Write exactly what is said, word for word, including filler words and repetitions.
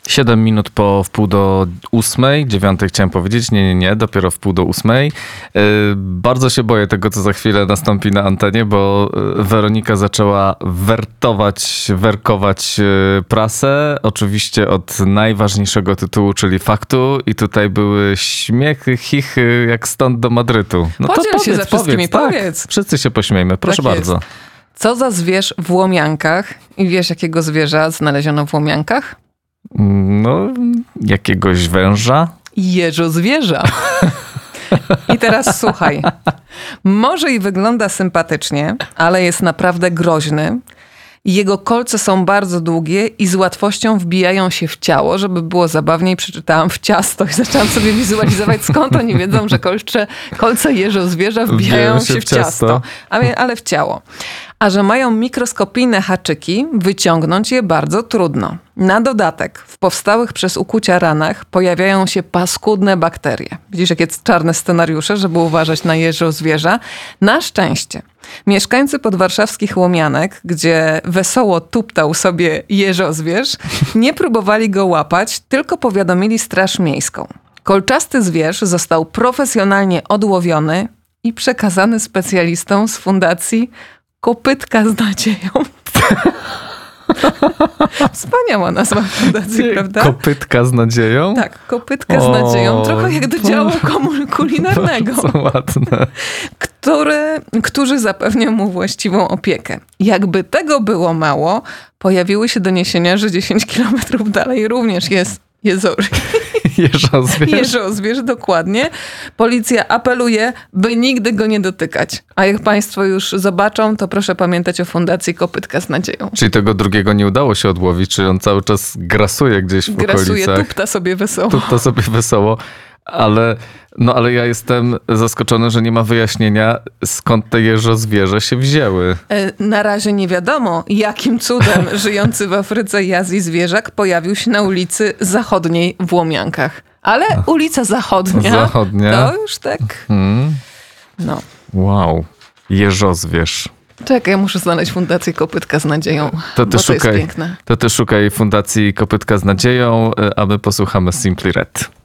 Siedem minut po wpół do ósmej, dziewiątej chciałem powiedzieć, nie, nie, nie, dopiero wpół do ósmej. Yy, bardzo się boję tego, co za chwilę nastąpi na antenie, bo Weronika zaczęła wertować, werkować yy, prasę, oczywiście od najważniejszego tytułu, czyli faktu i tutaj były śmiechy, chichy, jak stąd do Madrytu. No Podziel to powiedz, się ze wszystkimi, powiedz, powiedz. Tak, wszyscy się pośmiejmy, proszę Tak bardzo. jest. Co za zwierz w Łomiankach? I wiesz, jakiego zwierza znaleziono w Łomiankach? No, jakiegoś węża? Jeżo zwierza. I teraz słuchaj. Może i wygląda sympatycznie, ale jest naprawdę groźny. Jego kolce są bardzo długie i z łatwością wbijają się w ciało. Żeby było zabawniej, przeczytałam w ciasto i zaczęłam sobie wizualizować, skąd oni wiedzą, że kolce, kolce jeżo zwierza wbijają się w ciasto, ale, ale w ciało. A że mają mikroskopijne haczyki, wyciągnąć je bardzo trudno. Na dodatek w powstałych przez ukucia ranach pojawiają się paskudne bakterie. Widzisz, jakie czarne scenariusze, żeby uważać na jeżo zwierza? Na szczęście mieszkańcy podwarszawskich Łomianek, gdzie wesoło tuptał sobie jeżo zwierz, nie próbowali go łapać, tylko powiadomili Straż Miejską. Kolczasty zwierz został profesjonalnie odłowiony i przekazany specjalistom z fundacji Kopytka z nadzieją. Wspaniała nazwa fundacji, prawda? Kopytka z nadzieją? Tak, Kopytka z nadzieją. Trochę jak do działu kulinarnego. Bardzo ładne. Które, którzy zapewnią mu właściwą opiekę. Jakby tego było mało, pojawiły się doniesienia, że dziesięć kilometrów dalej również jest jezory. Jeżo zwierz. Jeżo zwierz, dokładnie. Policja apeluje, by nigdy go nie dotykać. A jak państwo już zobaczą, to proszę pamiętać o Fundacji Kopytka z nadzieją. Czyli tego drugiego nie udało się odłowić, czyli on cały czas grasuje gdzieś w grasuje, okolicach. tupta sobie wesoło. Tupta sobie wesoło. Ale, no ale ja jestem zaskoczony, że nie ma wyjaśnienia, skąd te jeżo zwierzę się wzięły. Na razie nie wiadomo, jakim cudem żyjący w Afryce i Azji zwierzak pojawił się na ulicy Zachodniej w Łomiankach. Ale ulica Zachodnia, Zachodnia. to już tak... Hmm. No. Wow, jeżozwierz. Czekaj, ja muszę znaleźć Fundację Kopytka z nadzieją, to ty bo to szukaj, jest piękne. To ty szukaj Fundacji Kopytka z nadzieją, a my posłuchamy Simply Red.